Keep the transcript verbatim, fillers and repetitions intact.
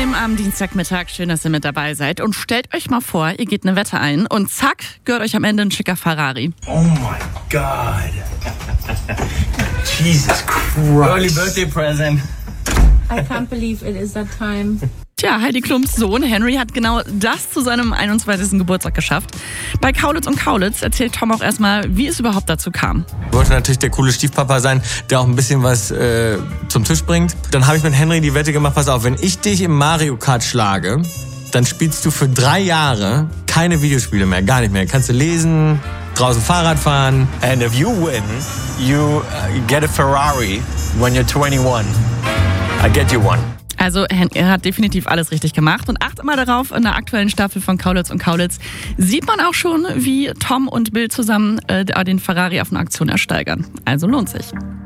Game am Dienstagmittag. Schön, dass ihr mit dabei seid. Und stellt euch mal vor, ihr geht eine Wette ein und zack, gehört euch am Ende ein schicker Ferrari. Oh my God. Jesus Christ. Early birthday present. I can't believe it is that time. Tja, Heidi Klums Sohn Henry hat genau das zu seinem einundzwanzigsten Geburtstag geschafft. Bei Kaulitz und Kaulitz erzählt Tom auch erstmal, wie es überhaupt dazu kam. Ich wollte natürlich der coole Stiefpapa sein, der auch ein bisschen was äh, zum Tisch bringt. Dann habe ich mit Henry die Wette gemacht, pass auf, wenn ich dich im Mario Kart schlage, dann spielst du für drei Jahre keine Videospiele mehr, gar nicht mehr. Kannst du lesen, draußen Fahrrad fahren. And if you win, you uh, get a Ferrari when you're twenty-one. I get you one. Also er hat definitiv alles richtig gemacht und achtet mal darauf, in der aktuellen Staffel von Kaulitz und Kaulitz sieht man auch schon, wie Tom und Bill zusammen äh, den Ferrari auf einer Auktion ersteigern. Also lohnt sich.